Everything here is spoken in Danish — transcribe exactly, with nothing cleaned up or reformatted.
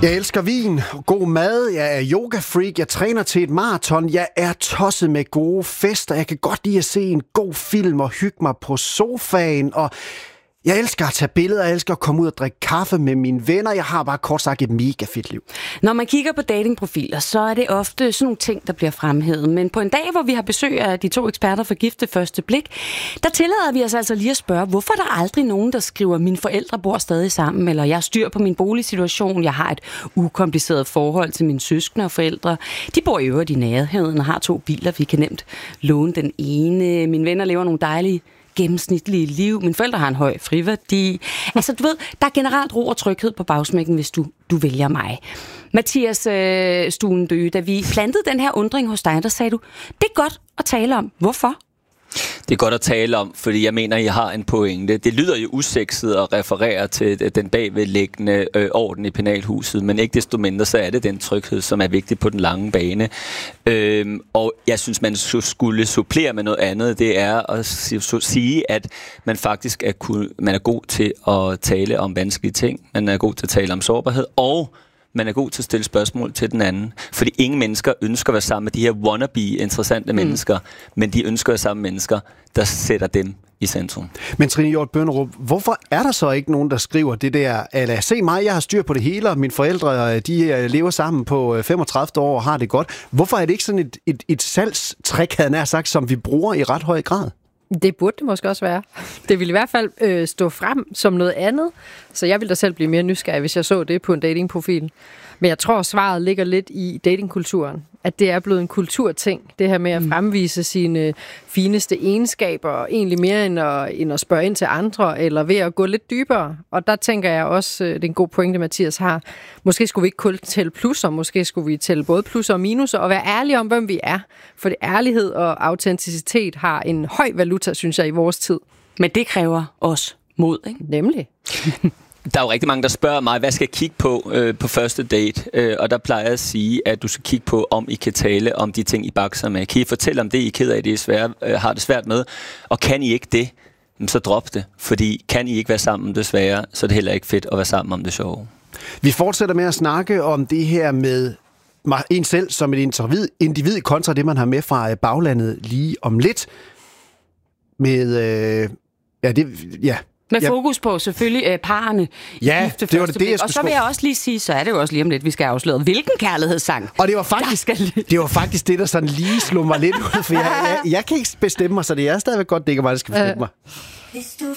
Jeg elsker vin, god mad, jeg er yoga-freak, jeg træner til et maraton, jeg er tosset med gode fester, jeg kan godt lide at se en god film og hygge mig på sofaen, og jeg elsker at tage billeder, jeg elsker at komme ud og drikke kaffe med mine venner, jeg har bare kort sagt et mega fedt liv. Når man kigger på datingprofiler, så er det ofte sådan nogle ting, der bliver fremhævet, men på en dag, hvor vi har besøg af de to eksperter for Gift ved første blik, der tillader vi os altså lige at spørge, hvorfor er der aldrig nogen, der skriver, mine forældre bor stadig sammen, eller jeg styr på min boligsituation, jeg har et ukompliceret forhold til mine søskende og forældre. De bor i øvrigt i nærheden og har to biler, vi kan nemt låne den ene. Mine venner lever nogle dejlige gennemsnitlige liv. Mine forældre har en høj friværdi. Altså, du ved, der er generelt ro og tryghed på bagsmækken, hvis du, du vælger mig. Mathias øh, Stuendø, da vi plantede den her undring hos dig, der sagde du, det er godt at tale om. Hvorfor? Det er godt at tale om, fordi jeg mener, I har en pointe. Det lyder jo usekset at referere til den bagvedliggende øh, orden i penalhuset, men ikke desto mindre, så er det den tryghed, som er vigtig på den lange bane. Øhm, og jeg synes, man skulle supplere med noget andet. Det er at sige, at man faktisk er, man er god til at tale om vanskelige ting. Man er god til at tale om sårbarhed, og man er god til at stille spørgsmål til den anden. Fordi ingen mennesker ønsker at være sammen med de her wannabe interessante mm. mennesker, men de ønsker at være sammen med mennesker, der sætter dem i centrum. Men Trine Hjort Bønderup, hvorfor er der så ikke nogen, der skriver det der, eller se mig, jeg har styr på det hele, og mine forældre, de lever sammen på femogtredive år og har det godt. Hvorfor er det ikke sådan et, et, et salgstrik, havde nær sagt, som vi bruger i ret høj grad? Det burde det måske også være. Det ville i hvert fald øh, stå frem som noget andet, så jeg ville da selv blive mere nysgerrig, hvis jeg så det på en datingprofil. Men jeg tror, svaret ligger lidt i datingkulturen. At det er blevet en kulturting, det her med at fremvise sine fineste egenskaber, og egentlig mere end at, end at spørge ind til andre, eller ved at gå lidt dybere. Og der tænker jeg også, det er en god pointe, Mathias har, måske skulle vi ikke kun tælle plusser, måske skulle vi tælle både plusser og minuser, og være ærlige om, hvem vi er. For det ærlighed og autenticitet har en høj valuta, synes jeg, i vores tid. Men det kræver også mod, ikke? Nemlig. Der er jo rigtig mange, der spørger mig, hvad skal jeg kigge på øh, på første date? Øh, og der plejer jeg at sige, at du skal kigge på, om I kan tale om de ting, I bakser med. Kan I fortælle om det, I er ked af, det er svært, øh, har det svært med? Og kan I ikke det, så drop det. Fordi kan I ikke være sammen desværre, så er det heller ikke fedt at være sammen om det sjove. Vi fortsætter med at snakke om det her med en selv som et individ, individ kontra det, man har med fra baglandet lige om lidt. Med, øh, ja, det, ja... Med ja. fokus på selvfølgelig øh, parerne. Ja, det var det, det jeg skulle. Og så vil jeg også lige sige, så er det jo også lige om lidt, vi skal afsløre, hvilken kærlighedssang. Og det var faktisk, skal... det var faktisk det, der sådan lige slog mig lidt ud, for jeg, jeg, jeg kan ikke bestemme mig, så det er stadigvæk godt, det ikke er mig, der skal bestemme mig.